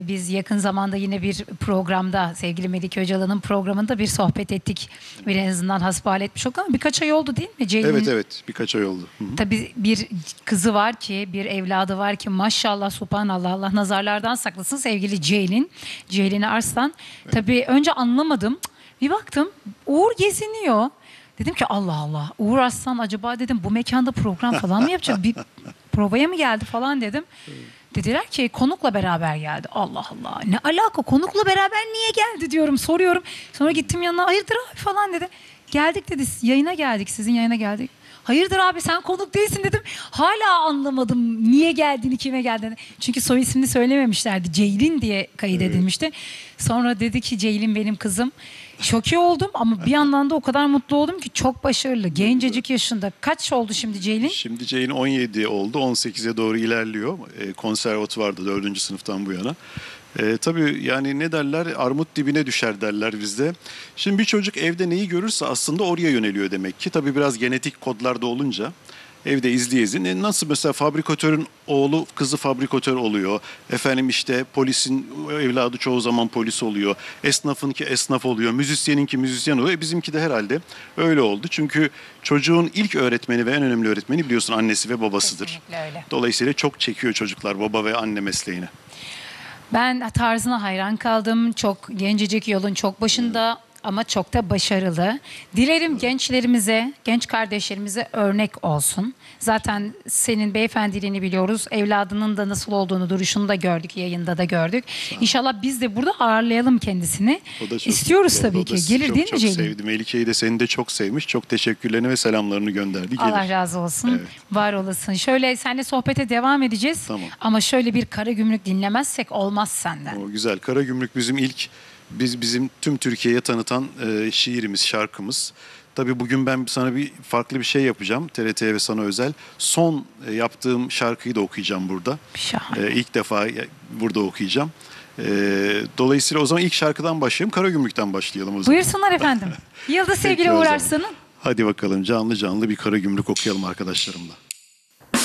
Biz yakın zamanda yine bir programda, sevgili Melike Öcalan'ın programında bir sohbet ettik. Bir en azından hasbihal etmiş olduk ama birkaç ay oldu değil mi Ceylin'in? Evet evet, birkaç ay oldu. Hı hı. Tabii bir kızı var ki, bir evladı var ki maşallah, subhanallah, Allah nazarlardan saklasın sevgili Ceylin. Ceylin Arslan. Tabii önce anlamadım. Bir baktım Uğur geziniyor. Dedim ki Allah Allah, Uğur Arslan acaba dedim bu mekanda program falan mı yapacak? Bir provaya mı geldi falan dedim. Dediler ki konukla beraber geldi. Allah Allah, ne alaka, konukla beraber niye geldi diyorum, soruyorum. Sonra gittim yanına, hayırdır abi falan dedi. Geldik dedi, yayına geldik, sizin yayına geldik. Hayırdır abi, sen konuk değilsin dedim. Hala anlamadım niye geldiğini, kime geldiğini. Çünkü soy ismini söylememişlerdi. Ceylin diye kaydedilmişti. Sonra dedi ki Ceylin benim kızım. Şoke oldum ama bir yandan da o kadar mutlu oldum ki, çok başarılı. Gencecik yaşında. Kaç oldu şimdi Ceylin? Şimdi Ceylin 17 oldu, 18'e doğru ilerliyor. Konservatuvarda 4. sınıftan bu yana. Tabii yani ne derler, armut dibine düşer derler bizde. Şimdi bir çocuk evde neyi görürse aslında oraya yöneliyor demek ki. Tabii biraz genetik kodlarda olunca evde izleye nasıl mesela fabrikatörün oğlu kızı fabrikatör oluyor. Efendim işte polisin evladı çoğu zaman polis oluyor. Esnafınki esnaf oluyor. Müzisyeninki müzisyen oluyor. Bizimki de herhalde öyle oldu. Çünkü çocuğun ilk öğretmeni ve en önemli öğretmeni biliyorsun annesi ve babasıdır. Kesinlikle öyle. Dolayısıyla çok çekiyor çocuklar baba ve anne mesleğini. Ben tarzına hayran kaldım. Çok gencecik, yolun çok başında ama çok da başarılı. Dilerim gençlerimize, genç kardeşlerimize örnek olsun. Zaten senin beyefendiliğini biliyoruz. Evladının da nasıl olduğunu, duruşunu da gördük, yayında da gördük. İnşallah biz de burada ağırlayalım kendisini. O da çok İstiyoruz mutlu oldu. tabii O da ki. Gelir çok, değil mi çok Ceylin? sevdi. Melike'yi de seni de çok sevmiş. Çok teşekkürlerini ve selamlarını gönderdi. Gelir. Allah razı olsun. Evet. Var olasın. Şöyle seninle sohbete devam edeceğiz. Tamam. Ama şöyle bir Karagümrük dinlemezsek olmaz senden. O güzel. Karagümrük bizim ilk bizim tüm Türkiye'ye tanıtan şiirimiz, şarkımız. Tabii bugün ben sana farklı bir şey yapacağım. TRT'ye ve sana özel. Son yaptığım şarkıyı da okuyacağım burada. Şahane. İlk defa burada okuyacağım. Dolayısıyla o zaman ilk şarkıdan başlayalım. Karagümrük'ten başlayalım o zaman. Buyursunlar efendim. Yıldız Peki sevgili o Uğur zaman. Arslan'ın. Hadi bakalım canlı canlı bir Karagümrük okuyalım arkadaşlarımla.